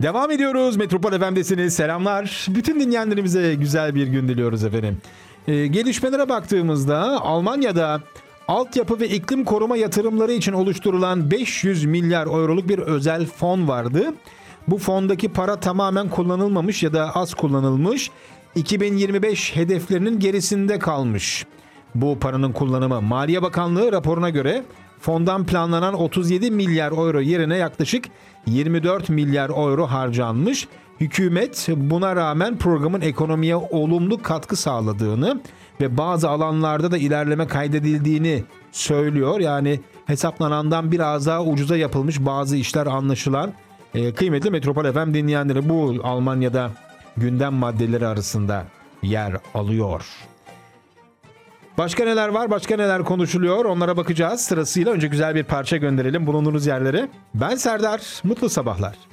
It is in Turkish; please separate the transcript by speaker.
Speaker 1: Devam ediyoruz. Metropol FM'desiniz. Selamlar. Bütün dinleyenlerimize güzel bir gün diliyoruz efendim. Gelişmelere baktığımızda Almanya'da altyapı ve iklim koruma yatırımları için oluşturulan 500 milyar euroluk bir özel fon vardı. Bu fondaki para tamamen kullanılmamış ya da az kullanılmış. 2025 hedeflerinin gerisinde kalmış. Bu paranın kullanımı Maliye Bakanlığı raporuna göre fondan planlanan 37 milyar euro yerine yaklaşık 24 milyar euro harcanmış. Hükümet buna rağmen programın ekonomiye olumlu katkı sağladığını ve bazı alanlarda da ilerleme kaydedildiğini söylüyor. Yani hesaplanandan biraz daha ucuza yapılmış bazı işler anlaşılan. Kıymetli Metropol FM dinleyenleri, bu Almanya'da gündem maddeleri arasında yer alıyor. Başka neler var? Başka neler konuşuluyor? Onlara bakacağız sırasıyla. Önce güzel bir parça gönderelim bulunduğunuz yerlere. Ben Serdar. Mutlu sabahlar.